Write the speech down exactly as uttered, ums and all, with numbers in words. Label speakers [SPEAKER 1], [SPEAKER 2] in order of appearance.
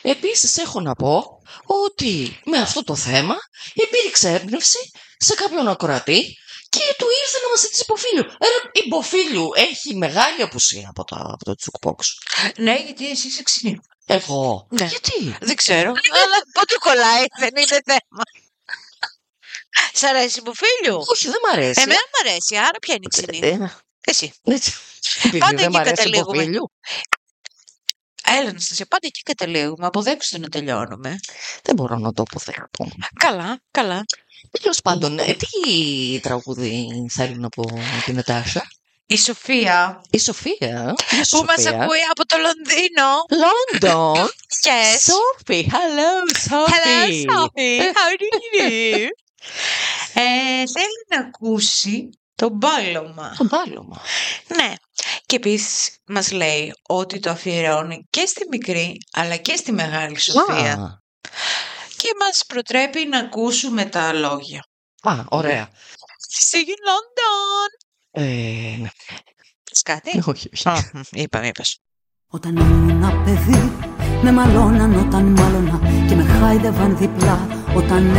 [SPEAKER 1] Επίσης έχω να πω ότι με αυτό το θέμα υπήρξε έμπνευση σε κάποιον ακροατή και του ήρθε να μας ζητήσει υποφίλιο. Ένα υποφίλιο έχει μεγάλη απουσία από, τα, από το jukebox.
[SPEAKER 2] Ναι, γιατί εσύ είσαι ξυνή.
[SPEAKER 1] Εγώ.
[SPEAKER 2] Ναι.
[SPEAKER 1] Γιατί?
[SPEAKER 2] Δεν ξέρω. Αλλά πότε κολλάει, δεν είναι θέμα. Σ' αρέσει υποφίλιο?
[SPEAKER 1] Όχι, δεν μ' αρέσει.
[SPEAKER 2] Εμένα μ' αρέσει, άρα ποια είναι η ξυνή?
[SPEAKER 1] Ε,
[SPEAKER 2] Εσύ.
[SPEAKER 1] έτσι. Επειδή
[SPEAKER 2] Πάντα
[SPEAKER 1] δεν μ'
[SPEAKER 2] εκεί
[SPEAKER 1] αρέσει
[SPEAKER 2] καταλήγουμε.
[SPEAKER 1] υποφίλιο.
[SPEAKER 2] Έλα, Αναστασία, πάντα εκεί καταλήγουμε. Αποδέξτε να τελειώνουμε.
[SPEAKER 1] Δεν μπορώ να το αποδεχτώ.
[SPEAKER 2] Καλά, καλά.
[SPEAKER 1] Τέλος πάντων, ε, τι τραγούδι θέλει να πω την Νατάσα?
[SPEAKER 2] Η Σοφία,
[SPEAKER 1] Η Σοφία.
[SPEAKER 2] που μας ακούει από το Λονδίνο.
[SPEAKER 1] London.
[SPEAKER 2] Yes.
[SPEAKER 1] Sophie, hello Sophie.
[SPEAKER 2] Hello, Sophie. How do you do? ε, θέλει να ακούσει το μπάλωμα.
[SPEAKER 1] Το μπάλωμα.
[SPEAKER 2] Ναι. Και επίσης μας λέει ότι το αφιερώνει και στη μικρή αλλά και στη μεγάλη Σοφία.
[SPEAKER 1] Α,
[SPEAKER 2] Και μας προτρέπει να ακούσουμε τα λόγια.
[SPEAKER 1] α, ωραία.
[SPEAKER 2] See you in London.
[SPEAKER 1] Ε, ναι.
[SPEAKER 2] Θες κάτι?
[SPEAKER 1] Όχι, όχι.
[SPEAKER 2] Α, είπαμε, είπες.
[SPEAKER 3] Όταν ήμουν ένα παιδί με μαλώναν όταν μάλωνα και με χάιδευαν διπλά όταν